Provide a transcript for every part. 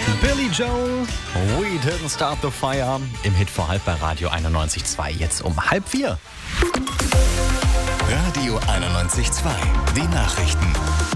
Billy Joel, We Didn't Start the Fire im Hit vor halb bei Radio 91.2, jetzt um 3:30. Radio 91.2, die Nachrichten.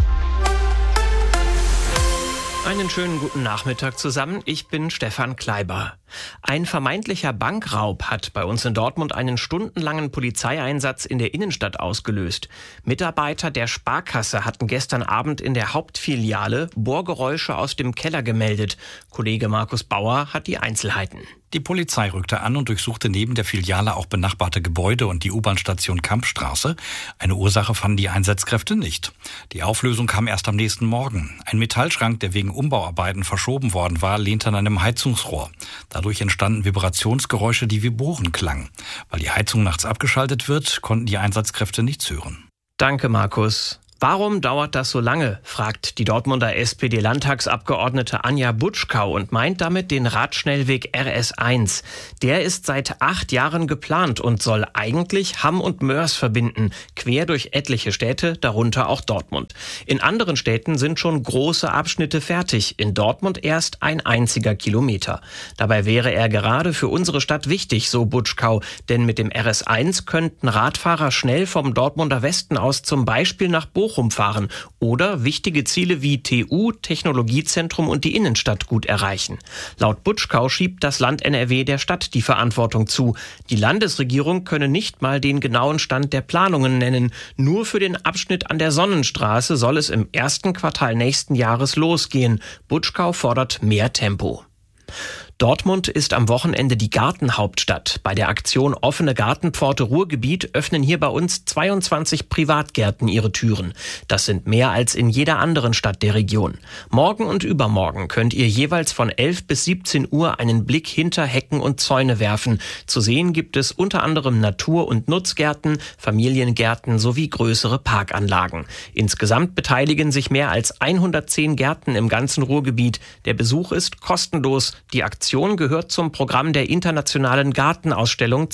Einen schönen guten Nachmittag zusammen, ich bin Stefan Kleiber. Ein vermeintlicher Bankraub hat bei uns in Dortmund einen stundenlangen Polizeieinsatz in der Innenstadt ausgelöst. Mitarbeiter der Sparkasse hatten gestern Abend in der Hauptfiliale Bohrgeräusche aus dem Keller gemeldet. Kollege Markus Bauer hat die Einzelheiten. Die Polizei rückte an und durchsuchte neben der Filiale auch benachbarte Gebäude und die U-Bahn-Station Kampstraße. Eine Ursache fanden die Einsatzkräfte nicht. Die Auflösung kam erst am nächsten Morgen. Ein Metallschrank, der wegen Umbauarbeiten verschoben worden war, lehnte an einem Heizungsrohr. Dadurch entstanden Vibrationsgeräusche, die wie Bohren klangen. Weil die Heizung nachts abgeschaltet wird, konnten die Einsatzkräfte nichts hören. Danke, Markus. Warum dauert das so lange, fragt die Dortmunder SPD-Landtagsabgeordnete Anja Butschkau und meint damit den Radschnellweg RS1. Der ist seit 8 Jahren geplant und soll eigentlich Hamm und Moers verbinden, quer durch etliche Städte, darunter auch Dortmund. In anderen Städten sind schon große Abschnitte fertig, in Dortmund erst ein einziger Kilometer. Dabei wäre er gerade für unsere Stadt wichtig, so Butschkau, denn mit dem RS1 könnten Radfahrer schnell vom Dortmunder Westen aus zum Beispiel nach Bochum fahren oder wichtige Ziele wie TU, Technologiezentrum und die Innenstadt gut erreichen. Laut Butschkau schiebt das Land NRW der Stadt die Verantwortung zu. Die Landesregierung könne nicht mal den genauen Stand der Planungen nennen. Nur für den Abschnitt an der Sonnenstraße soll es im ersten Quartal nächsten Jahres losgehen. Butschkau fordert mehr Tempo. Dortmund ist am Wochenende die Gartenhauptstadt. Bei der Aktion Offene Gartenpforte Ruhrgebiet öffnen hier bei uns 22 Privatgärten ihre Türen. Das sind mehr als in jeder anderen Stadt der Region. Morgen und übermorgen könnt ihr jeweils von 11 bis 17 Uhr einen Blick hinter Hecken und Zäune werfen. Zu sehen gibt es unter anderem Natur- und Nutzgärten, Familiengärten sowie größere Parkanlagen. Insgesamt beteiligen sich mehr als 110 Gärten im ganzen Ruhrgebiet. Der Besuch ist kostenlos. Die Aktion gehört zum Programm der Internationalen Gartenausstellung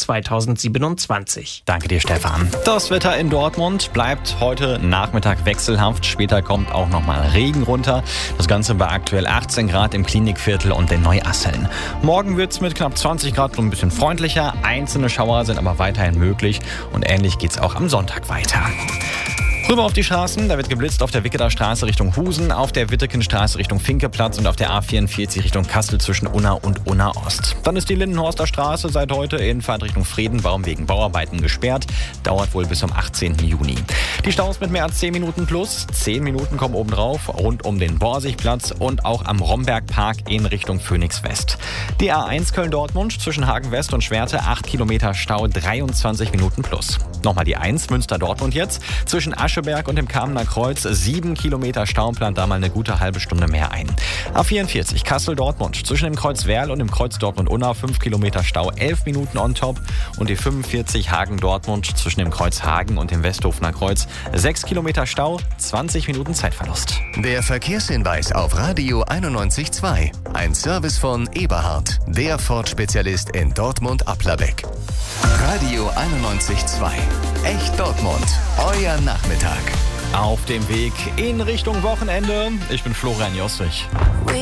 2027. Danke dir, Stefan. Das Wetter in Dortmund bleibt heute Nachmittag wechselhaft. Später kommt auch nochmal Regen runter. Das Ganze bei aktuell 18 Grad im Klinikviertel und den Neuasseln. Morgen wird es mit knapp 20 Grad so ein bisschen freundlicher. Einzelne Schauer sind aber weiterhin möglich. Und ähnlich geht es auch am Sonntag weiter. Rüber auf die Straßen, da wird geblitzt auf der Wicketer Straße Richtung Husen, auf der Wittekenstraße Richtung Finkeplatz und auf der A44 Richtung Kassel zwischen Unna und Unna Ost. Dann ist die Lindenhorster Straße seit heute in Fahrt Richtung Friedenbaum wegen Bauarbeiten gesperrt. Dauert wohl bis zum 18. Juni. Die Staus mit mehr als 10 Minuten plus. 10 Minuten kommen obendrauf rund um den Borsigplatz und auch am Rombergpark in Richtung Phoenix West. Die A1 Köln-Dortmund zwischen Hagen West und Schwerte 8 Kilometer Stau, 23 Minuten plus. Nochmal die 1 Münster-Dortmund jetzt zwischen Ascheberg und dem Kamener Kreuz 7 Kilometer Stau, plant da mal eine gute halbe Stunde mehr ein. A44 Kassel-Dortmund zwischen dem Kreuz Werl und dem Kreuz Dortmund-Unna 5 Kilometer Stau, 11 Minuten on top und die 45 Hagen-Dortmund zwischen dem Kreuz Hagen und dem Westhofener Kreuz 6 Kilometer Stau, 20 Minuten Zeitverlust. Der Verkehrshinweis auf Radio 91.2. Ein Service von Eberhard, der Ford-Spezialist in Dortmund-Applerbeck. Radio 91.2. Echt Dortmund. Euer Nachmittag. Auf dem Weg in Richtung Wochenende. Ich bin Florian Jostrich.